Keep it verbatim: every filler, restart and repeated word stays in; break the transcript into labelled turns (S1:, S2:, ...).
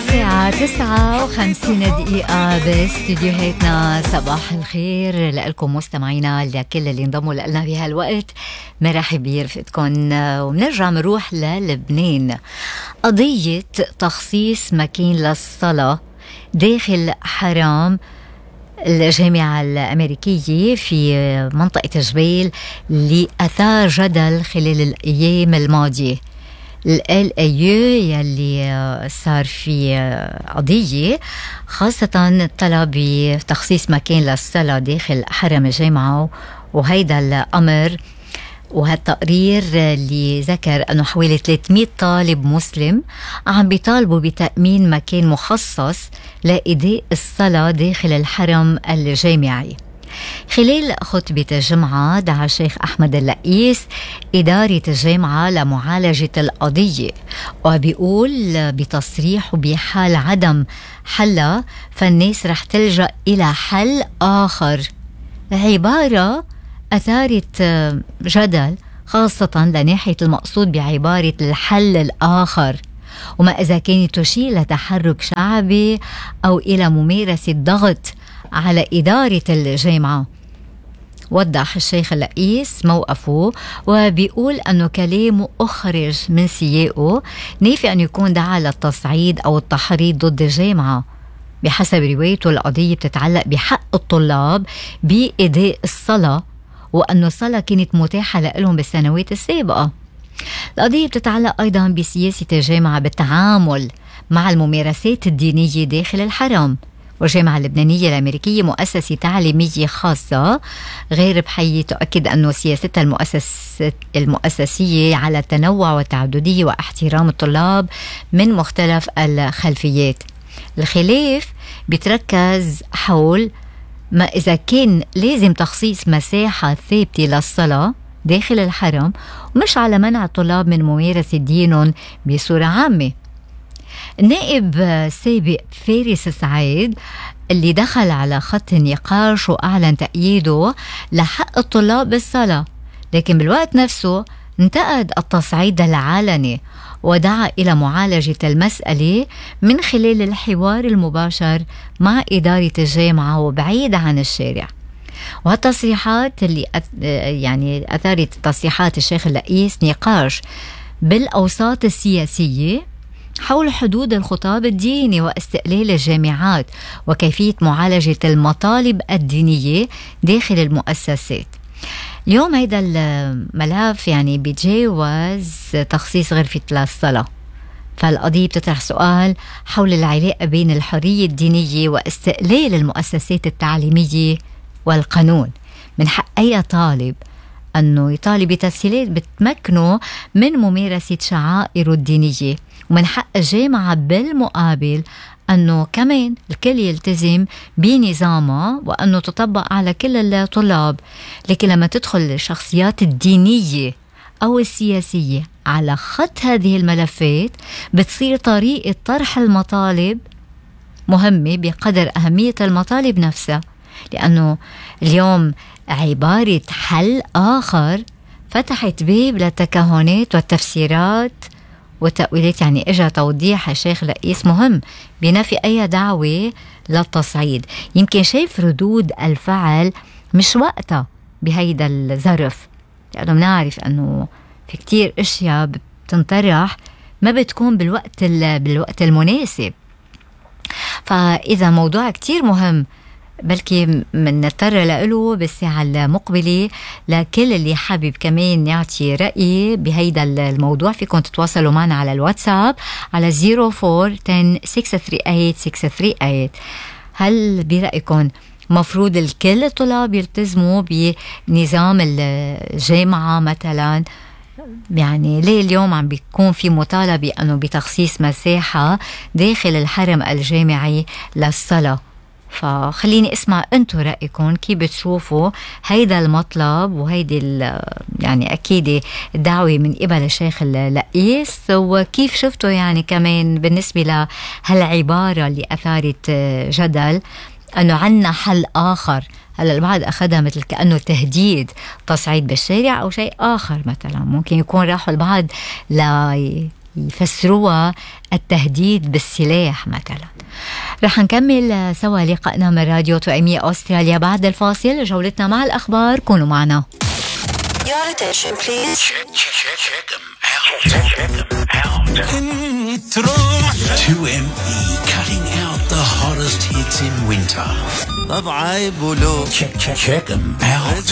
S1: الساعة تسعة وخمسين دقيقة باستديوهاتنا. صباح الخير لكم مستمعينا، لكل اللي انضموا لنا بهالوقت مرحب برفقتكم. ومنرجع نروح للبنان. قضية تخصيص مكان للصلاة داخل حرم الجامعة الأمريكية في منطقة جبيل اللي أثار جدل خلال الأيام الماضية. ال إيه يو يلي صار في قضية خاصة طلب بتخصيص مكان للصلاة داخل حرم الجامعة، وهيدا الأمر وهالتقرير اللي ذكر أنه حوالي ثلاثمية طالب مسلم عم بيطالبوا بتأمين مكان مخصص لإداء الصلاة داخل الحرم الجامعي. خلال خطبة الجمعة دعا الشيخ أحمد اللقيس إدارة الجامعة لمعالجة القضية، وبيقول بتصريح بحال عدم حلها فالناس رح تلجأ إلى حل آخر. عبارة أثارت جدل خاصة لناحية المقصود بعبارة الحل الآخر، وما إذا كانت تشير لتحرك شعبي أو إلى ممارسة ضغط على إدارة الجامعة. وضح الشيخ اللقيس موقفه وبيقول أنه كلامه أخرج من سياقه، نافي أن يكون دعا للتصعيد أو التحريض ضد الجامعة. بحسب روايته القضية بتتعلق بحق الطلاب بإداء الصلاة، وأنه الصلاة كانت متاحة لهم بالسنوات السابقة. القضية بتتعلق أيضا بسياسة الجامعة بالتعامل مع الممارسات الدينية داخل الحرم. والجامعة اللبنانية الأمريكية مؤسسة تعليمية خاصة غير بحي تؤكد أنه سياستها المؤسس المؤسسية على التنوع والتعددية واحترام الطلاب من مختلف الخلفيات. الخلاف بيتركز حول ما إذا كان لازم تخصيص مساحة ثابتة للصلاة داخل الحرم، ومش على منع الطلاب من ممارسة دينهم بصورة عامة. النائب سابق فارس سعيد اللي دخل على خط النقاش وأعلن تأييده لحق الطلاب بالصلاة، لكن بالوقت نفسه انتقد التصعيد العلني ودعا إلى معالجة المسألة من خلال الحوار المباشر مع إدارة الجامعة وبعيد عن الشارع. وهالتصريحات اللي يعني أثارت تصريحات الشيخ اللقيس نقاش بالأوساط السياسية حول حدود الخطاب الديني واستقلال الجامعات وكيفية معالجة المطالب الدينية داخل المؤسسات. اليوم هيدا الملف يعني بيتجاوز تخصيص غرفة الصلاة، فالقضية بتطرح سؤال حول العلاقة بين الحرية الدينية واستقلال المؤسسات التعليمية والقانون. من حق أي طالب أنه يطالب بتسهيلات بتمكنه من ممارسة شعائره الدينية، ومن حق الجامعة بالمقابل أنه كمان الكل يلتزم بنظامها وأنه تطبق على كل الطلاب. لكن لما تدخل الشخصيات الدينية أو السياسية على خط هذه الملفات بتصير طريقة طرح المطالب مهمة بقدر أهمية المطالب نفسها، لأنه اليوم عبارة حل آخر فتحت باب للتكهنات والتفسيرات وتأويلات. يعني إجا توضيح الشيخ لقيس مهم بنفي أي دعوة للتصعيد. يمكن شايف ردود الفعل مش وقتها بهيدا الظرف، لأنه بنعرف أنه في كتير أشياء بتنطرح ما بتكون بالوقت بالوقت المناسب. فإذا موضوع كتير مهم بلكي منضطر له بالساعة المقبلة. لكل اللي حابب كمان يعطي رأي بهيدا الموضوع فيكم تتواصلوا معنا على الواتساب على صفر أربعة عشرة ستة ثلاثة ثمانية ستة ثلاثة ثمانية. هل برأيكم مفروض الكل الطلاب يلتزموا بنظام الجامعة مثلا؟ يعني ليه اليوم عم بيكون في مطالبة أنه بتخصيص مساحة داخل الحرم الجامعي للصلاة؟ فخليني اسمع انتو رأيكم كيف بتشوفوا هيدا المطلب وهيدي يعني اكيد الدعوة من قبل الشيخ اللقيس، وكيف شفتوا يعني كمان بالنسبة لهالعبارة اللي اثارت جدل انه عنا حل اخر. هلا البعض اخذها مثل كأنه تهديد تصعيد بالشارع او شيء اخر، مثلا ممكن يكون راحوا البعض لا يفسروها التهديد بالسلاح مثلا. رح نكمل سوا لقائنا من راديو توأمية أستراليا بعد الفاصل. جولتنا مع الأخبار، كونوا معنا.
S2: Your attention, please. Check, check, check, check them out. Check them out. two M E, cutting out the hottest hits in winter. Check, check, check them out.